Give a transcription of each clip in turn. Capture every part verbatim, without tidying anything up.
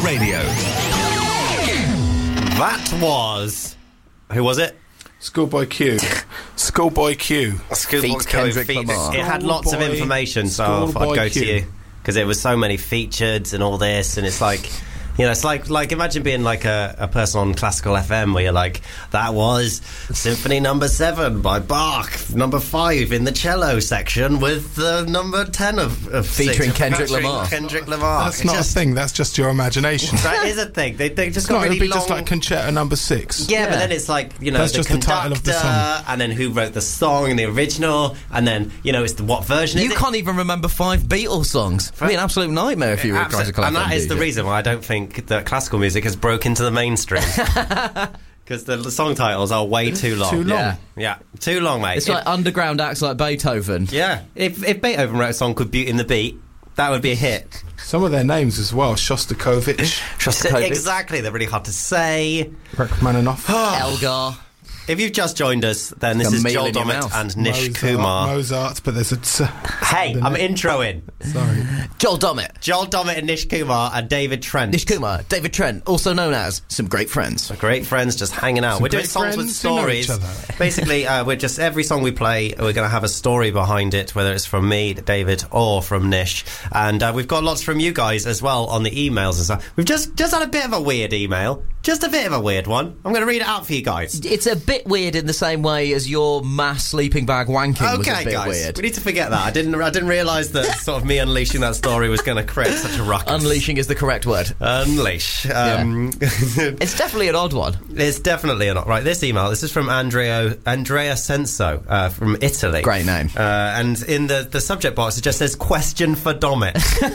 Radio. That was... Who was it? Schoolboy Q. Schoolboy Q. Schoolboy Feat Q. Kendrick Feat- Lamar. It had lots of Schoolboy- information, so I thought I'd Schoolboy go Q. to you. Because there was so many featured and all this, and it's like... You know, it's like, like imagine being like a, a person on classical F M where you're like, that was Symphony Number Seven by Bach, number five in the cello section with the number ten of, of Featuring six, Kendrick featuring Lamar. Kendrick Lamar. That's It's not just, a thing. That's just your imagination. That is a thing. They, they just got No, really it'd be long. just like Concerto Number Six. Yeah, Yeah. but then it's like, you know, That's the just the conductor, title of the song. and then who wrote the song and the original, and then, you know, it's the what version You is it? can't even remember five Beatles songs. It'd be an absolute nightmare if you were a Absolutely. classical And F M that is the D J. reason why I don't think that classical music has broken into the mainstream. Because the, the song titles are way too long. Too long. Yeah. Yeah, too long, mate. It's If- like underground acts like Beethoven. yeah, if, if Beethoven wrote a song called Beauty and the Beat, that would be a hit. Some of their names as well. Shostakovich, Shostakovich. Exactly, they're really hard to say. Rachmaninoff, Elgar. If you've just joined us, then this Like a is meal Joel in your Dommett mouth. and Nish Mozart, Kumar. Mozart, but there's a... T- Hey, I'm introing. Sorry. Joel Dommett. Joel Dommett and Nish Kumar and David Trent. Nish Kumar. David Trent, also known as Some Great Friends. Great friends just hanging out. Some we're doing great songs with friends who know stories. each other. Basically, uh, we're just every song we play, we're going to have a story behind it, whether it's from me, David, or from Nish. And uh, we've got lots from you guys as well on the emails and stuff. We've just just had a bit of a weird email, just a bit of a weird one. I'm going to read it out for you guys. It's a bit weird in the same way as your mass sleeping bag wanking was a Okay, bit guys, weird. we need to forget that. I didn't. I didn't realise that sort of me unleashing that story was going to create such a ruckus. Unleashing is the correct word. Unleash. Um, It's definitely an odd one. It's definitely not right. This email, this is from Andrea Andrea Senso uh, from Italy. Great name. Uh, and in the, the subject box, it just says "question for Dommett."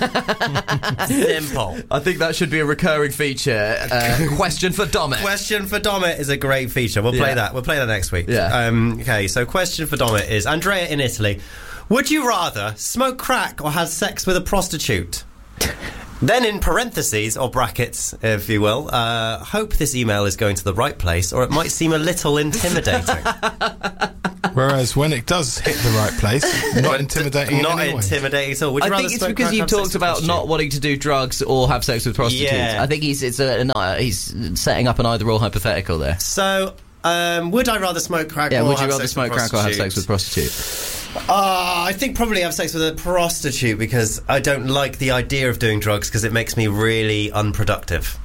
Simple. I think that should be a recurring feature. Uh, question for Dommett. Question for Dommett is a great feature. We'll play Yeah. that. We'll play that next week. Yeah. Um, okay. So, question for Dommett is Andrea in Italy. Would you rather smoke crack or have sex with a prostitute? Then, in parentheses, or brackets, if you will, uh, hope this email is going to the right place, or it might seem a little intimidating. Whereas when it does hit the right place, not intimidating. Not in any way. intimidating at all. Would you I rather think it's smoke because crack, you've have sex talked with a about prostitute? not wanting to do drugs or have sex with prostitutes. Yeah. I think he's it's a, an, uh, he's setting up an either-or hypothetical there. So, um, would I rather smoke crack Yeah, or would you have rather sex smoke with a crack or have prostitute? sex with prostitute? Uh, I think probably have sex with a prostitute because I don't like the idea of doing drugs because it makes me really unproductive.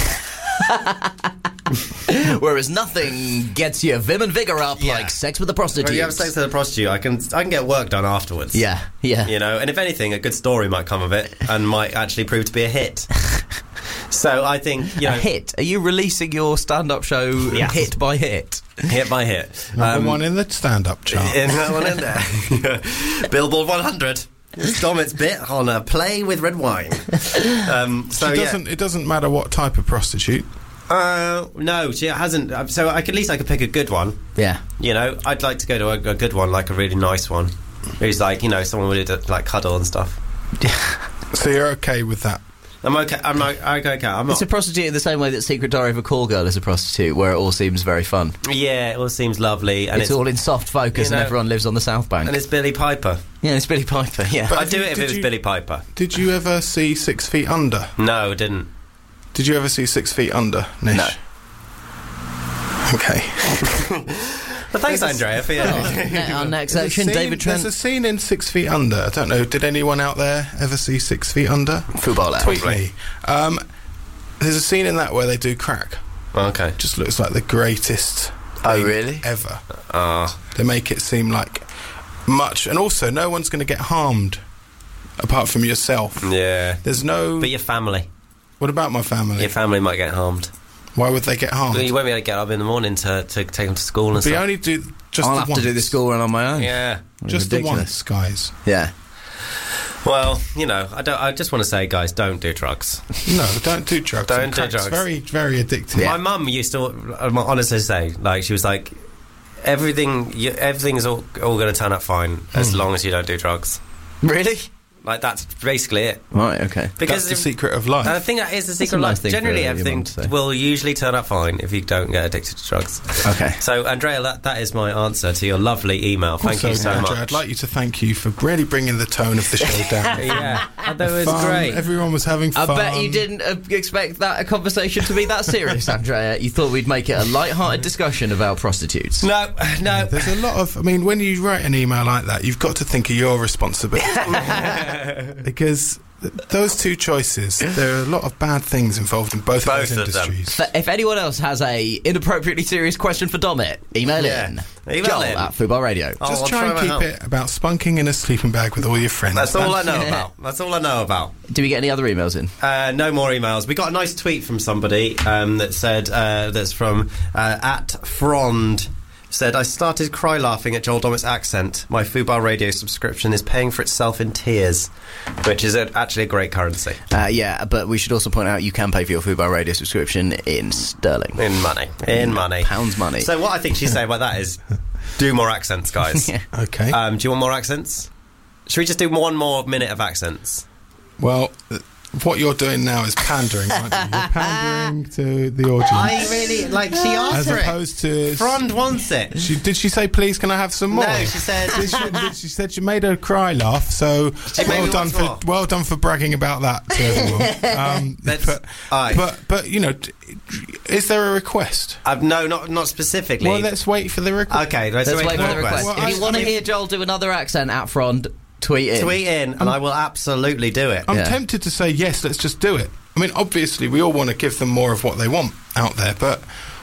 Whereas nothing gets your vim and vigour up Yeah. like sex with a prostitute. When you have sex with a prostitute, I can I can get work done afterwards. Yeah, yeah. You know, and if anything, a good story might come of it and might actually prove to be a hit. So I think, you know... A hit? Are you releasing your stand-up show Yes. hit by hit? Hit by hit. Number Um, one in the stand-up chart. In that one in there. Billboard one hundred. It's Dommett's bit on a play with red wine. Um, so, it yeah. doesn't. It doesn't matter what type of prostitute. Uh, no, she hasn't. uh, So I could, at least I could pick a good one. Yeah. You know, I'd like to go to a, a good one, like a really nice one. Who's like, you know, someone would like cuddle and stuff. So you're okay with that? I'm okay. I'm like, okay, okay. I'm It's not. a prostitute in the same way that Secret Diary of a Call Girl is a prostitute, where it all seems very fun. Yeah, it all seems lovely, and It's, it's, all in soft focus you know, and everyone lives on the South Bank. and it's Billy Piper. yeah, it's Billy Piper, yeah. But I'd do did- it if did it was you- Billy Piper. Did you ever see Six Feet Under? No, it didn't. Did you ever see Six Feet Under, Nish? No. Okay. But thanks, Andrea, for your... Ne- Our next There's a section, scene- David Trent. There's a scene in Six Feet Under. I don't know. Did anyone out there ever see Six Feet Under? Football out. Tweet me. Um, there's a scene in that where they do crack. Okay. Just looks like the greatest. Oh, thing really? Ever. Ah. They make it seem like much, and also no one's going to get harmed apart from yourself. Yeah. There's no. But your family. What about my family? Your family might get harmed. Why would they get harmed? Well, you won't be able to get up in the morning to, to take them to school and But you stuff. only do just I'll the have once. to do the school run on my own. Yeah. Just the Ridiculous. once, guys. Yeah. Well, you know, I don't. I just want to say, guys, don't do drugs. No, don't do drugs. Don't And do crack's drugs. Very, very addictive. Yeah. My mum used to, um, honestly say, like, she was like, everything, you, everything's all, all going to turn out fine as long as you don't do drugs. Really? Like, that's basically it. Right, okay. Because That's the secret of life. I think that is the secret a of nice life. thing Generally, for your everything mum to say. will usually turn out fine if you don't get addicted to drugs. Okay. So, Andrea, that, that is my answer to your lovely email. Thank Also, you so Andrea, much. I'd like you to thank you for really bringing the tone of the show down. Yeah, that was Fun, great. Everyone was having I fun. bet you didn't uh, expect that a conversation to be that serious, Andrea. You thought we'd make it a light-hearted discussion about prostitutes. No, no. There's a lot of. I mean, when you write an email like that, you've got to think of your responsibility. Because th- those two choices, there are a lot of bad things involved in both, Both of of those them. industries. F- If anyone else has a inappropriately serious question for Domit, email Yeah. in. Email Joel in. at Football Radio. Oh, Just I'll try and my keep help. it about spunking in a sleeping bag with all your friends. That's all I know Yeah. about. That's all I know about. Do we get any other emails in? Uh, no more emails. We got a nice tweet from somebody um, that said, uh, that's from uh, at Frond. Said, I started cry laughing at Joel Dommett's accent. My Fubar Radio subscription is paying for itself in tears, which is a, actually a great currency. Uh, yeah, but we should also point out you can pay for your Fubar Radio subscription in sterling. In money. In money. Pounds money. So what I think she's saying about that is, do more accents, guys. Yeah. Okay. Um, do you want more accents? Should we just do one more minute of accents? Well, th- what you're doing now is pandering, aren't you? You're pandering to the audience. I really, like, she asked as for opposed to. it. Frond wants it. She, did she say, please, can I have some more? No, she said... Did she, did she said she made her cry laugh, so maybe well done wants for more. well done for bragging about that to everyone. Um, Let's- but, aye. but but you know, d- is there a request? Uh, no, not not specifically. Well, let's wait for the request. okay, let's, Let's wait, wait for the request. Well, if I- you want to I mean- hear Joel do another accent at Frond, tweet in. Tweet in, and I will absolutely do it. I'm Yeah. tempted to say yes, let's just do it. I mean, obviously, we all want to give them more of what they want out there, but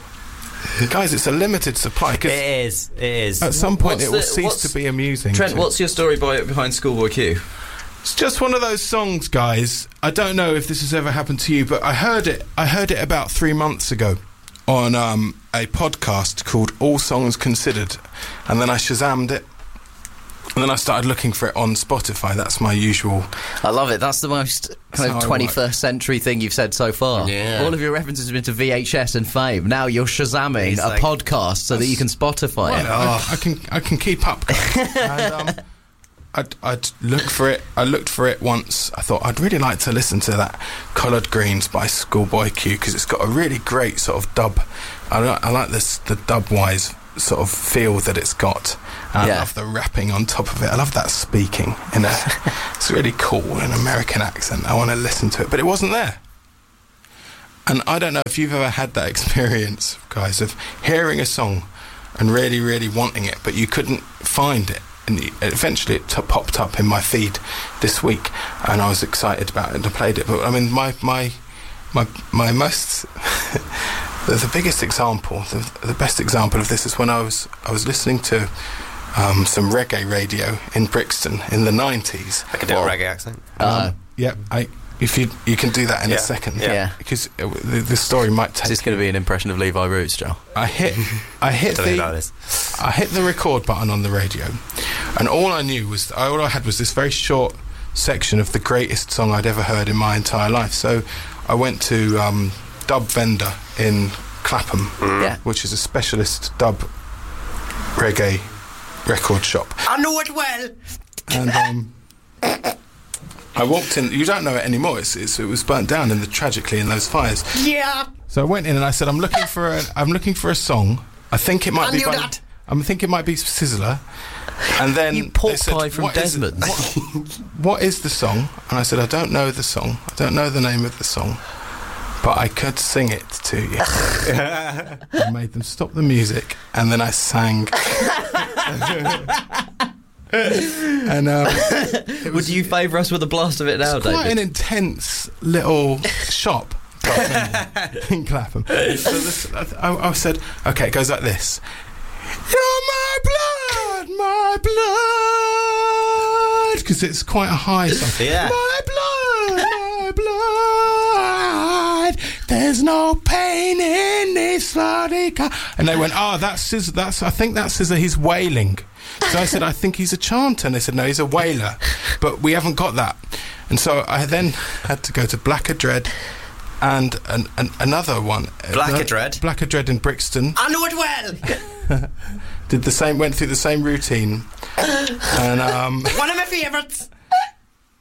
guys, it's a limited supply. 'Cause It is. It is. at some point, What's it will the- cease what's- to be amusing. Trent, to- what's your story by, behind Schoolboy Q? It's just one of those songs, guys. I don't know if this has ever happened to you, but I heard it. I heard it about three months ago on um, a podcast called All Songs Considered, and then I Shazammed it, and then I started looking for it on Spotify. That's my usual. I love it. That's the most kind how of I twenty-first century thing you've said so far. Yeah. All of your references have been to V H S and Fame. Now you're Shazamming He's a like- podcast so that you can Spotify it. I, I can I can keep up. guys. and, um, I'd, I'd look for it. I looked for it once. I thought I'd really like to listen to that "Coloured Greens" by Schoolboy Q because it's got a really great sort of dub. I, li- I like this the dub-wise sort of feel that it's got. And Yeah. I love the rapping on top of it. I love that speaking in a. It's really cool, an American accent. I want to listen to it, but it wasn't there. And I don't know if you've ever had that experience, guys, of hearing a song and really, really wanting it, but you couldn't find it. And you- eventually it t- popped up in my feed this week, and I was excited about it and I played it. But I mean, my my my my most the, the biggest example, the, the best example of this is when I was I was listening to um, some reggae radio in Brixton in the nineties. I can do a reggae accent. Uh, Yeah, I. If you you can do that in Yeah, a second, yeah. Yeah. because it, the, the story might take. Is this going to be an impression of Levi Roots, Joel? I hit, I hit Don't know the, about this. I hit the record button on the radio, and all I knew was, all I had was this very short section of the greatest song I'd ever heard in my entire life. So I went to um, Dub Vendor in Clapham, Yeah. which is a specialist dub reggae record shop, I know it well. and um, I walked in. You don't know it anymore. It's, it's, it was burnt down in the tragically in those fires. Yeah. So I went in and I said, "I'm looking for a, I'm looking for a song. I think it might I be. knew by, that. I think it might be Sizzler." And then You pork they said, pie from "What is it- Desmond's." what, what is the song? And I said, "I don't know the song. I don't know the name of the song, but I could sing it to you." I made them stop the music, and then I sang. and um, it Would was you favour us with a blast of it now, quite David? an intense little shop in Clapham. So this, I, I said, okay, it goes like this. You're my blood, my blood. Because it's quite a high song. Yeah. My blood, my blood. There's no pain in this body. And they went, oh, that's Scissor. That's, I think that's Scissor. He's wailing. So I said, I think he's a chanter. And they said, no, he's a wailer. But we haven't got that. And so I then had to go to Blacker Dread and an, an, another one. Blacker Uh, Dread? Blacker Dread in Brixton. I know it well. Did the same, went through the same routine. And um, One of my favourites.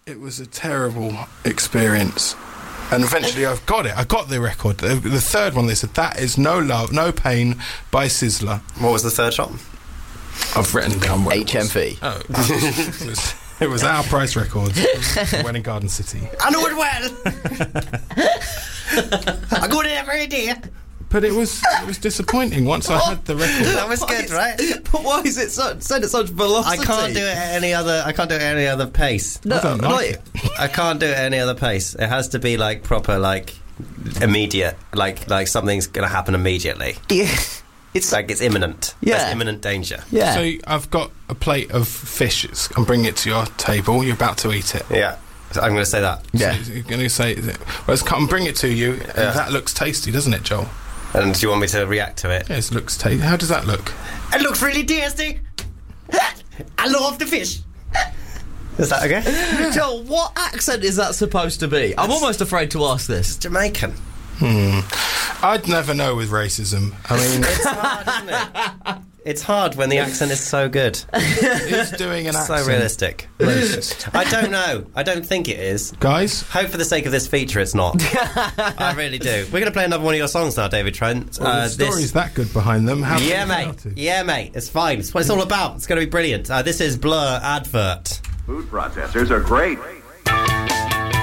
It was a terrible experience. And eventually I've got it. I got the record. The, the third one, they said, that is No Love, No Pain by Sizzler. What was the third shot? I've written down what H M V. it was. Oh, it was, it was Our Price Records. When in Garden City. I know it well. I go there every day. But it was it was disappointing once I had the record. That was good, right? But why is it so, said at such velocity? I can't do it at any other. I can't do it at any other pace. No, I don't like it. I can't do it at any other pace. It has to be like proper, like immediate, like like something's gonna happen immediately. Yeah. It's like it's imminent. Yeah. There's imminent danger. Yeah. So I've got a plate of fish. I'm bringing it to your table. You're about to eat it. Yeah. So I'm going to say that. Yeah. So you're going to say, well, come bring it to you. Yeah. That looks tasty, doesn't it, Joel? And do you want me to react to it? Yes, it looks tasty. How does that look? It looks really tasty. I love the fish. Is that okay? Joel, what accent is that supposed to be? I'm almost afraid to ask this. Jamaican. Hmm. I'd never know with racism. I mean, It's hard, isn't it? It's hard when the accent is so good. who's doing an accent? So realistic. Racist. I don't know. I don't think it is. Guys? Hope for the sake of this feature it's not. I really do. We're going to play another one of your songs now, David Trent. Well, Uh, the story's this- that good behind them. How Yeah, can you mate. doubt it? Yeah, mate. It's fine. It's what it's all about. It's going to be brilliant. Uh, this is Blur Advert. Food processors are great.